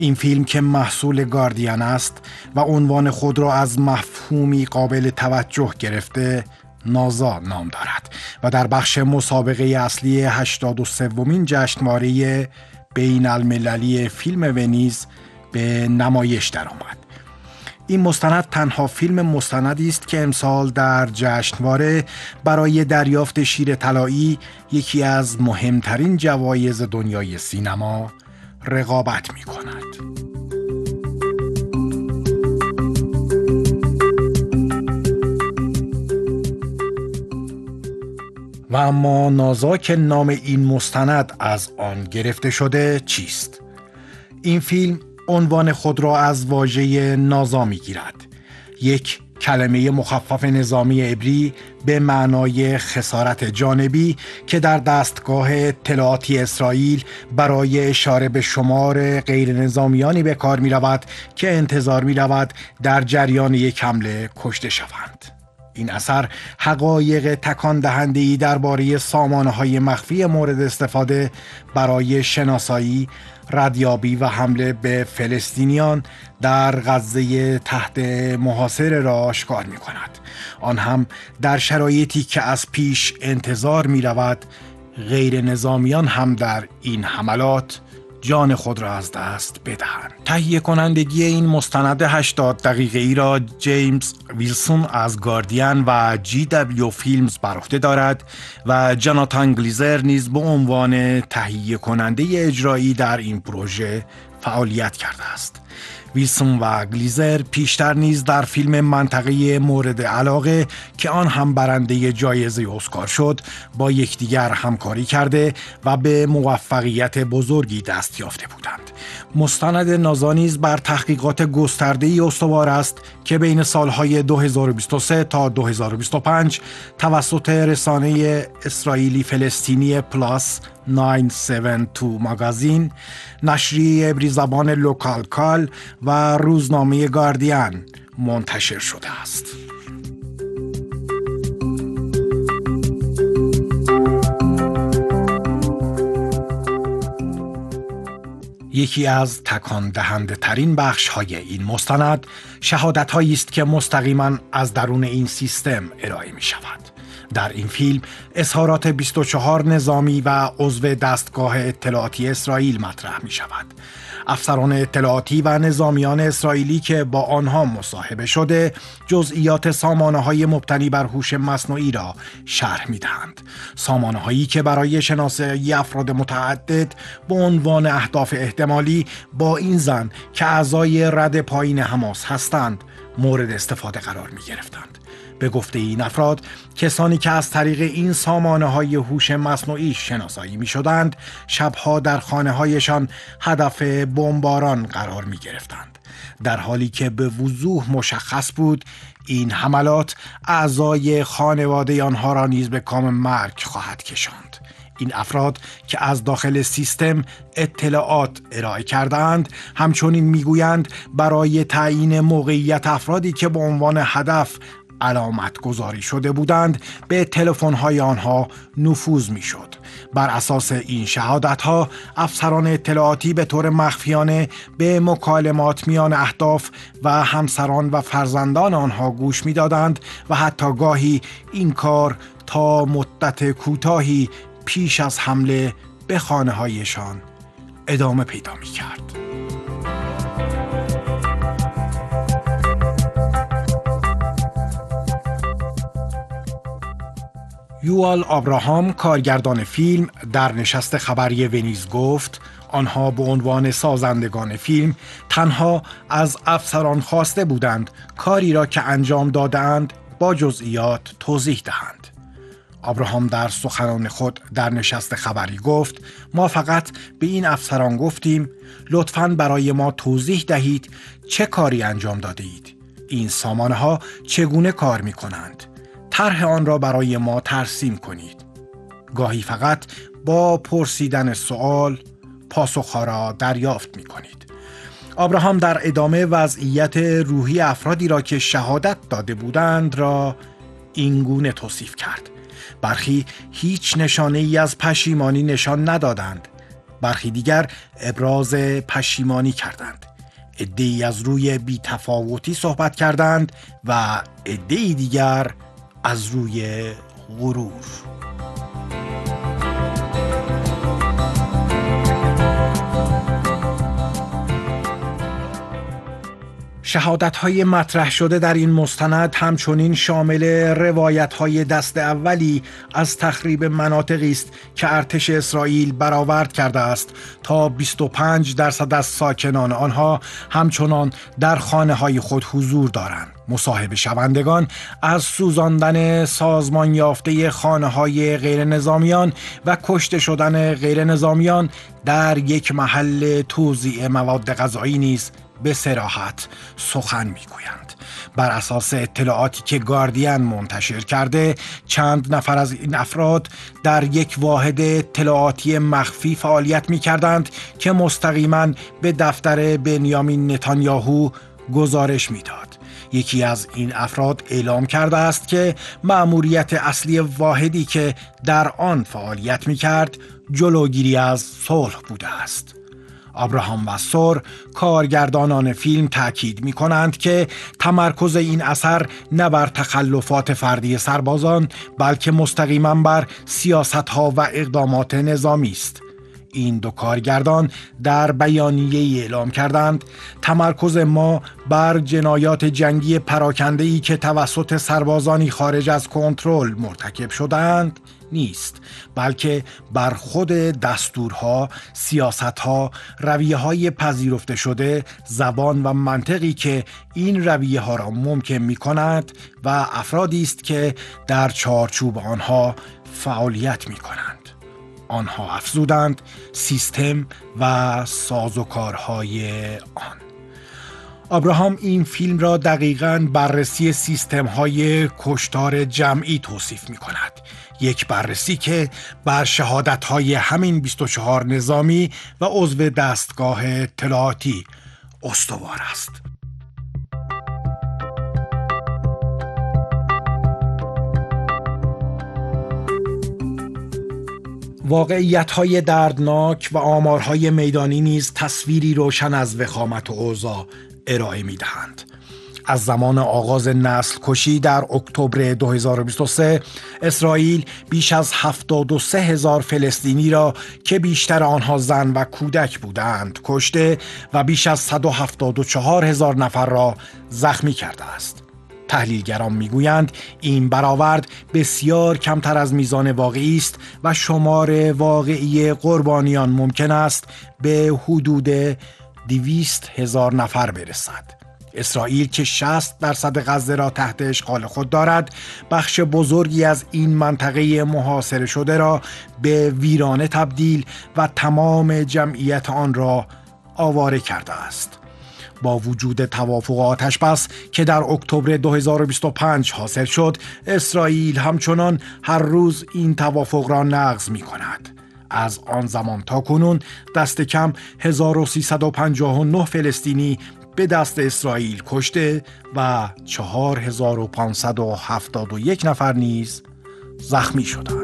این فیلم که محصول گاردین است و عنوان خود را از مفهومی قابل توجه گرفته، نازا نام دارد و در بخش مسابقه اصلی 83مین جشنواره بین المللی فیلم ونیز به نمایش درآمد. این مستند تنها فیلم مستندی است که امسال در جشنواره برای دریافت شیر طلایی، یکی از مهمترین جوایز دنیای سینما، رقابت می‌کند. و اما نازا که نام این مستند از آن گرفته شده چیست؟ این فیلم عنوان خود را از واژه نازا می‌گیرد، یک کلمه مخفف نظامی عبری به معنای خسارت جانبی که در دستگاه اطلاعاتی اسرائیل برای اشاره به شمار غیر نظامیانی به کار می رود که انتظار می رود در جریان یک حمله کشته شوند. این اثر حقایق تکان دهنده‌ای درباره سامانه‌های مخفی مورد استفاده برای شناسایی، ردیابی و حمله به فلسطینیان در غزه تحت محاصره را آشکار می کند. آن هم در شرایطی که از پیش انتظار می رود غیر نظامیان هم در این حملات جان خود را از دست بدهند. تهیه کنندگی این مستند 80 دقیقه‌ای را جیمز ویلسون از گاردین و GW فیلمز بر عهده دارد و جاناتان گلیزر نیز به عنوان تهیه کننده اجرایی در این پروژه فعالیت کرده است. ویلسون و گلیزر پیشتر نیز در فیلم منطقه مورد علاقه که آن هم برنده جایزه اسکار شد با یکدیگر همکاری کرده و به موفقیت بزرگی دست یافته بودند. مستند نازا نیز بر تحقیقات گسترده‌ای استوار است که بین سالهای 2023 تا 2025 توسط رسانه اسرائیلی فلسطینی پلاس 972 ماگازین، نشریه عبری زبان لوکال کال و روزنامه گاردین منتشر شده است. یکی از تکان دهنده ترین بخش های این مستند شهادت هایی است که مستقیما از درون این سیستم ارائه می شود. در این فیلم اظهارات 24 نظامی و عضو دستگاه اطلاعاتی اسرائیل مطرح می شود. افسران اطلاعاتی و نظامیان اسرائیلی که با آنها مصاحبه شده جزئیات سامانه‌های مبتنی بر هوش مصنوعی را شرح می‌دهند. سامانه‌هایی که برای شناسایی افراد متعدد به عنوان اهداف احتمالی با این زن که اعضای رد پایین حماس هستند مورد استفاده قرار می‌گرفتند. به گفته این افراد، کسانی که از طریق این سامانه‌های هوش مصنوعی شناسایی می‌شدند، شبها در خانه‌هایشان هدف بمباران قرار می‌گرفتند. در حالی که به وضوح مشخص بود این حملات اعضای خانواده آنها را نیز به کام مرگ خواهد کشاند. این افراد که از داخل سیستم اطلاعات ارائه کردند همچنین میگویند برای تعیین موقعیت افرادی که به عنوان هدف علامت گذاری شده بودند به تلفن‌های آنها نفوذ می‌شد. بر اساس این شهادت‌ها افسران اطلاعاتی به طور مخفیانه به مکالمات میان اهداف و همسران و فرزندان آنها گوش می‌دادند و حتی گاهی این کار تا مدت کوتاهی پیش از حمله به خانه‌هایشان ادامه پیدا می‌کرد. یوآل آبراهام کارگردان فیلم در نشست خبری ونیز گفت آنها به عنوان سازندگان فیلم تنها از افسران خواسته بودند کاری را که انجام دادند با جزئیات توضیح دهند. آبراهام در سخنان خود در نشست خبری گفت ما فقط به این افسران گفتیم لطفاً برای ما توضیح دهید چه کاری انجام داده اید. این سامانه ها چگونه کار می کنند؟ طرح آن را برای ما ترسیم کنید. گاهی فقط با پرسیدن سوال پاسخها را دریافت می کنید. آبراهام در ادامه وضعیت روحی افرادی را که شهادت داده بودند را اینگونه توصیف کرد. برخی هیچ نشانه ای از پشیمانی نشان ندادند. برخی دیگر ابراز پشیمانی کردند. عده‌ای از روی بی‌تفاوتی صحبت کردند و عده‌ای دیگر از روی غرور. شهادت‌های مطرح شده در این مستند همچنین شامل روایت‌های دست اولی از تخریب مناطقی است که ارتش اسرائیل برآورد کرده است تا 25% از ساکنان آنها همچنان در خانه‌های خود حضور دارند. مصاحبه شوندگان از سوزاندن سازمان یافته خانه‌های غیر نظامیان و کشته شدن غیر نظامیان در یک محل توزیع مواد غذایی نیز به صراحت سخن میگویند. بر اساس اطلاعاتی که گاردین منتشر کرده، چند نفر از این افراد در یک واحد اطلاعاتی مخفی فعالیت میکردند که مستقیما به دفتر بنیامین نتانیاهو گزارش میداد. یکی از این افراد اعلام کرده است که مأموریت اصلی واحدی که در آن فعالیت میکرد جلوگیری از صلح بوده است. ابراهام واسور، کارگردانان فیلم، تأکید می کنند که تمرکز این اثر نه بر تخلفات فردی سربازان بلکه مستقیما بر سیاست‌ها و اقدامات نظامی است. این دو کارگردان در بیانیه‌ای اعلام کردند تمرکز ما بر جنایات جنگی پراکنده‌ای که توسط سربازانی خارج از کنترل مرتکب شدند نیست، بلکه بر خود دستورها، سیاستها، رویه‌های پذیرفته شده، زبان و منطقی که این رویه‌ها را ممکن می‌کند و افرادی است که در چارچوب آنها فعالیت می‌کنند. آنها افزودند سیستم و سازوکارهای آن. ابراهام این فیلم را دقیقاً بررسی سیستم‌های کشتار جمعی توصیف می‌کند. یک بررسی که بر شهادت‌های همین 24 نظامی و عضو دستگاه اطلاعاتی استوار است. واقعیت‌های دردناک و آمارهای میدانی نیز تصویری روشن از وخامت و اوضاع ارائه می‌دهند. از زمان آغاز نسل کشی در اکتبر 2023 اسرائیل بیش از 73,000 فلسطینی را که بیشتر آنها زن و کودک بودند کشته و بیش از 174,000 نفر را زخمی کرده است. تحلیلگران میگویند این برآورد بسیار کمتر از میزان واقعی است و شمار واقعی قربانیان ممکن است به حدود 200,000 نفر برسد. اسرائیل که 60% غزه را تحت اشغال خود دارد، بخش بزرگی از این منطقه محاصره شده را به ویرانه تبدیل و تمام جمعیت آن را آواره کرده است. با وجود توافق آتش‌بس که در اکتبر 2025 حاصل شد، اسرائیل همچنان هر روز این توافق را نقض می‌کند. از آن زمان تا کنون دست کم 1359 فلسطینی به دست اسرائیل کشته و 4571 نفر نیز زخمی شدند.